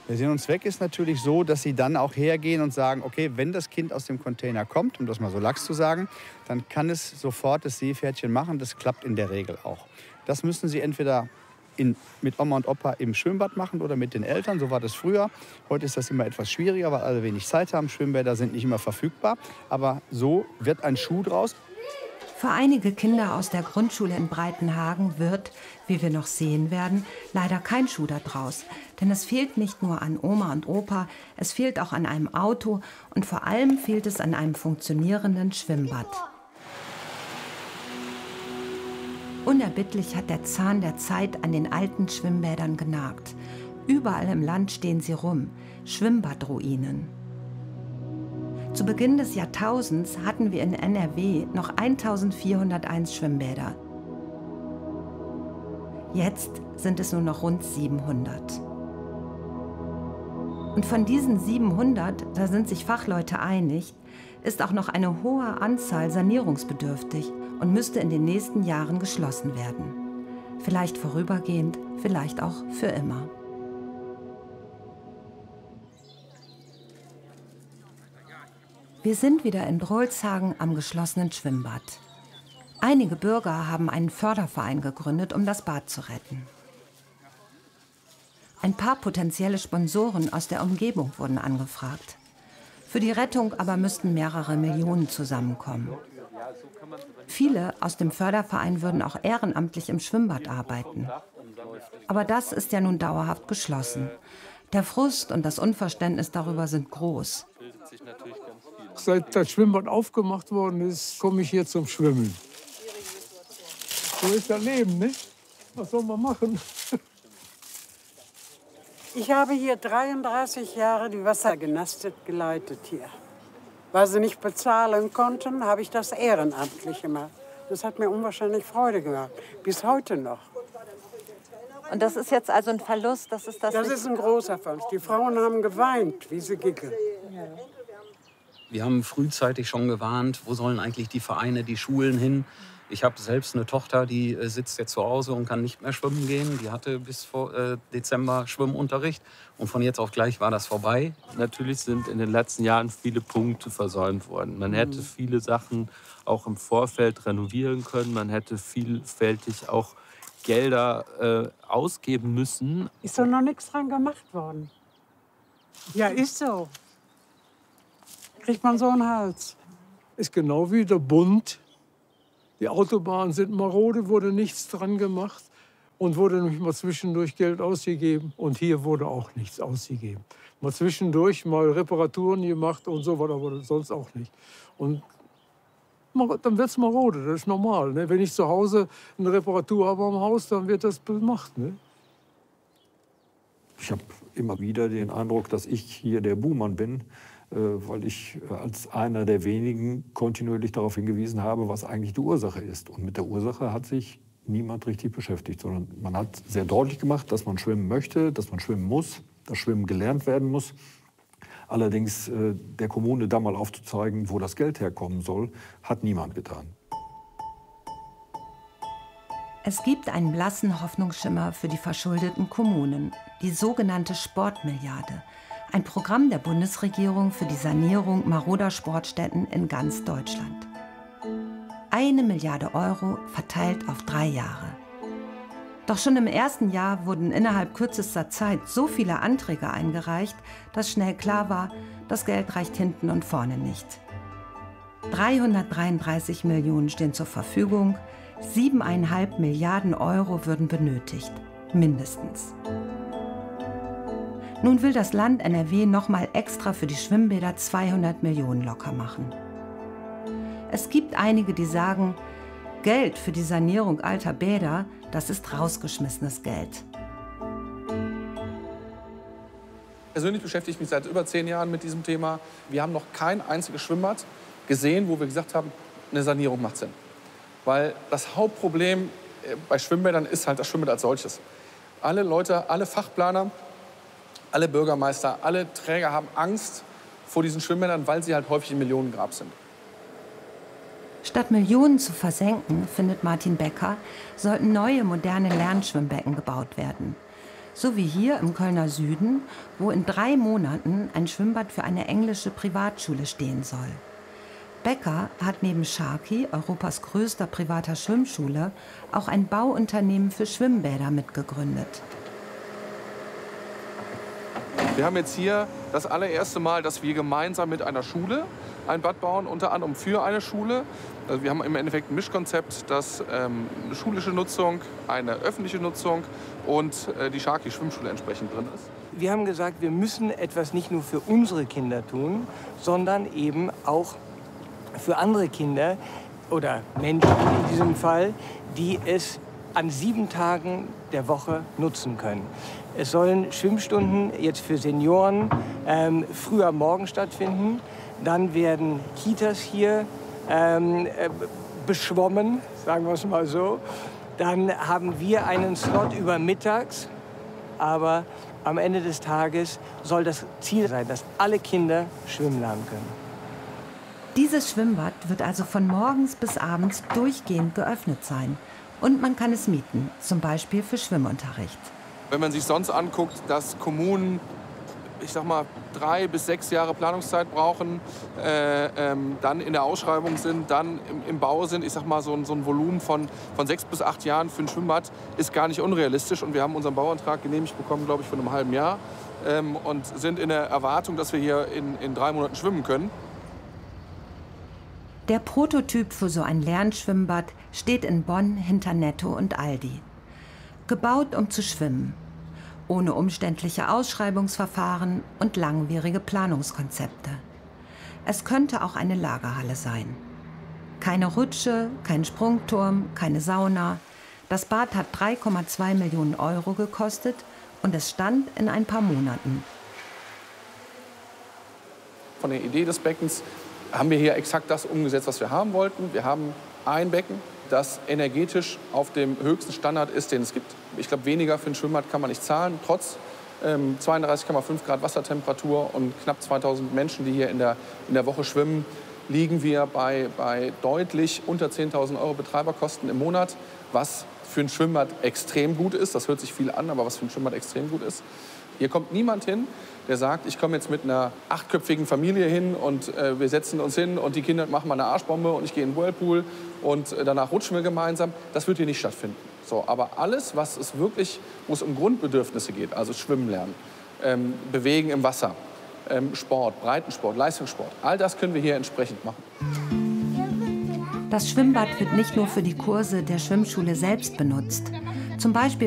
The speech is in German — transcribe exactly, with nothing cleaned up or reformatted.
Der Sinn und Zweck ist natürlich so, dass Sie dann auch hergehen und sagen, okay, wenn das Kind aus dem Container kommt, um das mal so lax zu sagen, dann kann es sofort das Seepferdchen machen. Das klappt in der Regel auch. Das müssen Sie entweder in, mit Oma und Opa im Schwimmbad machen oder mit den Eltern. So war das früher. Heute ist das immer etwas schwieriger, weil alle wenig Zeit haben. Schwimmbäder sind nicht immer verfügbar. Aber so wird ein Schuh draus. Für einige Kinder aus der Grundschule in Breitenhagen wird, wie wir noch sehen werden, leider kein Schuh da draus. Denn es fehlt nicht nur an Oma und Opa, es fehlt auch an einem Auto und vor allem fehlt es an einem funktionierenden Schwimmbad. Unerbittlich hat der Zahn der Zeit an den alten Schwimmbädern genagt. Überall im Land stehen sie rum, Schwimmbadruinen. Zu Beginn des Jahrtausends hatten wir in N R W noch eintausendvierhunderteins Schwimmbäder. Jetzt sind es nur noch rund siebenhundert. Und von diesen siebenhundert, da sind sich Fachleute einig, ist auch noch eine hohe Anzahl sanierungsbedürftig und müsste in den nächsten Jahren geschlossen werden. Vielleicht vorübergehend, vielleicht auch für immer. Wir sind wieder in Drolshagen am geschlossenen Schwimmbad. Einige Bürger haben einen Förderverein gegründet, um das Bad zu retten. Ein paar potenzielle Sponsoren aus der Umgebung wurden angefragt. Für die Rettung aber müssten mehrere Millionen zusammenkommen. Viele aus dem Förderverein würden auch ehrenamtlich im Schwimmbad arbeiten. Aber das ist ja nun dauerhaft geschlossen. Der Frust und das Unverständnis darüber sind groß. Seit das Schwimmbad aufgemacht worden ist, komme ich hier zum Schwimmen. So ist das Leben, nicht? Was soll man machen? Ich habe hier dreiunddreißig Jahre die Wassergymnastik geleitet hier. Weil sie nicht bezahlen konnten, habe ich das ehrenamtlich gemacht. Das hat mir unwahrscheinlich Freude gemacht, bis heute noch. Und das ist jetzt also ein Verlust? Das ist, das das ist ein großer Verlust. Die Frauen haben geweint, wie sie gickeln. Ja. Wir haben frühzeitig schon gewarnt, wo sollen eigentlich die Vereine, die Schulen hin. Ich habe selbst eine Tochter, die äh, sitzt jetzt zu Hause und kann nicht mehr schwimmen gehen. Die hatte bis vor äh, Dezember Schwimmunterricht und von jetzt auf gleich war das vorbei. Natürlich sind in den letzten Jahren viele Punkte versäumt worden. Man hätte viele Sachen auch im Vorfeld renovieren können. Man hätte vielfältig auch Gelder äh, ausgeben müssen. Ist doch noch nichts dran gemacht worden. Ja, ist so. Kriegt man so einen Hals. Ist genau wie der Bund. Die Autobahnen sind marode, wurde nichts dran gemacht und wurde nämlich mal zwischendurch Geld ausgegeben. Und hier wurde auch nichts ausgegeben. Mal zwischendurch mal Reparaturen gemacht und so weiter, aber sonst auch nicht. Und dann wird es marode, das ist normal. Ne? Wenn ich zu Hause eine Reparatur habe am Haus, dann wird das gemacht. Ne? Ich habe immer wieder den Eindruck, dass ich hier der Buhmann bin, weil ich als einer der wenigen kontinuierlich darauf hingewiesen habe, was eigentlich die Ursache ist. Und mit der Ursache hat sich niemand richtig beschäftigt, sondern man hat sehr deutlich gemacht, dass man schwimmen möchte, dass man schwimmen muss, dass Schwimmen gelernt werden muss. Allerdings äh, der Kommune da mal aufzuzeigen, wo das Geld herkommen soll, hat niemand getan. Es gibt einen blassen Hoffnungsschimmer für die verschuldeten Kommunen, die sogenannte Sportmilliarde. Ein Programm der Bundesregierung für die Sanierung maroder Sportstätten in ganz Deutschland. Eine Milliarde Euro verteilt auf drei Jahre. Doch schon im ersten Jahr wurden innerhalb kürzester Zeit so viele Anträge eingereicht, dass schnell klar war, das Geld reicht hinten und vorne nicht. dreihundertdreiunddreißig Millionen stehen zur Verfügung, siebeneinhalb Milliarden Euro würden benötigt, mindestens. Nun will das Land N R W noch mal extra für die Schwimmbäder zweihundert Millionen locker machen. Es gibt einige, die sagen, Geld für die Sanierung alter Bäder, das ist rausgeschmissenes Geld. Persönlich beschäftige ich mich seit über zehn Jahren mit diesem Thema. Wir haben noch kein einziges Schwimmbad gesehen, wo wir gesagt haben, eine Sanierung macht Sinn. Weil das Hauptproblem bei Schwimmbädern ist halt das Schwimmbad als solches. Alle Leute, alle Fachplaner, alle Bürgermeister, alle Träger haben Angst vor diesen Schwimmbädern, weil sie halt häufig im Millionengrab sind. Statt Millionen zu versenken, findet Martin Becker, sollten neue, moderne Lernschwimmbecken gebaut werden. So wie hier im Kölner Süden, wo in drei Monaten ein Schwimmbad für eine englische Privatschule stehen soll. Becker hat neben Sharky, Europas größter privater Schwimmschule, auch ein Bauunternehmen für Schwimmbäder mitgegründet. Wir haben jetzt hier das allererste Mal, dass wir gemeinsam mit einer Schule ein Bad bauen, unter anderem für eine Schule. Also wir haben im Endeffekt ein Mischkonzept, das ähm, eine schulische Nutzung, eine öffentliche Nutzung und äh, die Sharky Schwimmschule entsprechend drin ist. Wir haben gesagt, wir müssen etwas nicht nur für unsere Kinder tun, sondern eben auch für andere Kinder oder Menschen in diesem Fall, die es an sieben Tagen der Woche nutzen können. Es sollen Schwimmstunden jetzt für Senioren ähm, früh am Morgen stattfinden. Dann werden Kitas hier ähm, äh, beschwommen, sagen wir es mal so. Dann haben wir einen Slot über mittags. Aber am Ende des Tages soll das Ziel sein, dass alle Kinder schwimmen lernen können. Dieses Schwimmbad wird also von morgens bis abends durchgehend geöffnet sein. Und man kann es mieten, zum Beispiel für Schwimmunterricht. Wenn man sich sonst anguckt, dass Kommunen, ich sag mal, drei bis sechs Jahre Planungszeit brauchen, äh, ähm, dann in der Ausschreibung sind, dann im, im Bau sind, ich sag mal, so ein, so ein Volumen von, von sechs bis acht Jahren für ein Schwimmbad ist gar nicht unrealistisch. Und wir haben unseren Bauantrag genehmigt bekommen, glaube ich, vor einem halben Jahr ähm, und sind in der Erwartung, dass wir hier in, in drei Monaten schwimmen können. Der Prototyp für so ein Lernschwimmbad steht in Bonn hinter Netto und Aldi. Gebaut, um zu schwimmen. Ohne umständliche Ausschreibungsverfahren und langwierige Planungskonzepte. Es könnte auch eine Lagerhalle sein. Keine Rutsche, kein Sprungturm, keine Sauna. Das Bad hat drei Komma zwei Millionen Euro gekostet und es stand in ein paar Monaten. Von der Idee des Beckens haben wir hier exakt das umgesetzt, was wir haben wollten. Wir haben ein Becken, das energetisch auf dem höchsten Standard ist, den es gibt. Ich glaube, weniger für ein Schwimmbad kann man nicht zahlen. Trotz ähm, zweiunddreißig Komma fünf Grad Wassertemperatur und knapp zweitausend Menschen, die hier in der, in der Woche schwimmen, liegen wir bei, bei deutlich unter zehntausend Euro Betreiberkosten im Monat, was für ein Schwimmbad extrem gut ist. Das hört sich viel an, aber was für ein Schwimmbad extrem gut ist. Hier kommt niemand hin, der sagt, ich komme jetzt mit einer achtköpfigen Familie hin und äh, wir setzen uns hin und die Kinder machen mal eine Arschbombe und ich gehe in den Whirlpool und äh, danach rutschen wir gemeinsam. Das wird hier nicht stattfinden. So, aber alles, was es wirklich, wo es um Grundbedürfnisse geht, also Schwimmen lernen, ähm, Bewegen im Wasser, ähm, Sport, Breitensport, Leistungssport, all das können wir hier entsprechend machen. Das Schwimmbad wird nicht nur für die Kurse der Schwimmschule selbst benutzt. Zum Beispiel